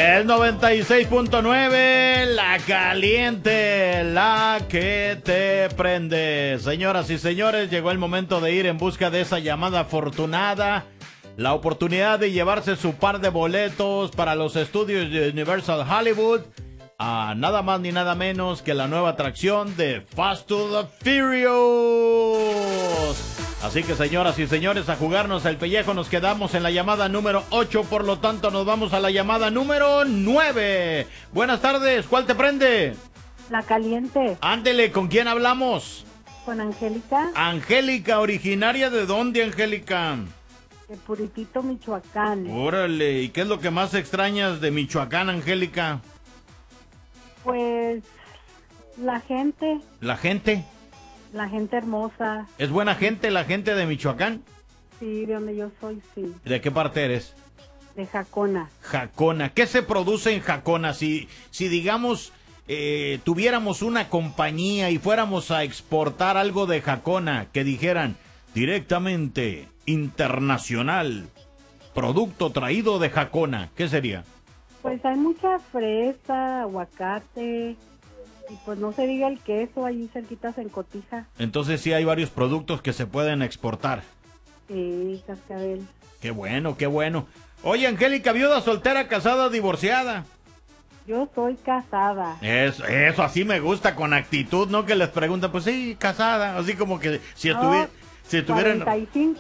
Es 96.9, la caliente, la que te prende. Señoras y señores, llegó el momento de ir en busca de esa llamada afortunada. La oportunidad de llevarse su par de boletos para los estudios de Universal Hollywood. A nada más ni nada menos que la nueva atracción de Fast to the Furious. Así que, señoras y señores, a jugarnos el pellejo. Nos quedamos en la llamada número 8, por lo tanto nos vamos a la llamada número 9. Buenas tardes, ¿cuál te prende? La caliente. Ándele, ¿con quién hablamos? Con Angélica. Angélica, ¿originaria de dónde, Angélica? De Puritito, Michoacán. Órale, ¿y qué es lo que más extrañas de Michoacán, Angélica? Pues la gente. ¿La gente? La gente hermosa. ¿Es buena gente la gente de Michoacán? Sí, de donde yo soy, sí. ¿De qué parte eres? De Jacona. Jacona. ¿Qué se produce en Jacona? Si digamos, tuviéramos una compañía y fuéramos a exportar algo de Jacona, que dijeran directamente internacional, producto traído de Jacona, ¿qué sería? Pues hay mucha fresa, aguacate, y pues no se diga el queso, allí cerquitas en Cotija. Entonces sí hay varios productos que se pueden exportar. Sí, cascabel. Qué bueno, qué bueno. Oye, Angélica, ¿viuda, soltera, casada, divorciada? Yo soy casada. Eso, así me gusta, con actitud, ¿no? Que les preguntan, pues sí, casada, así como que si No, estuvieran... 45.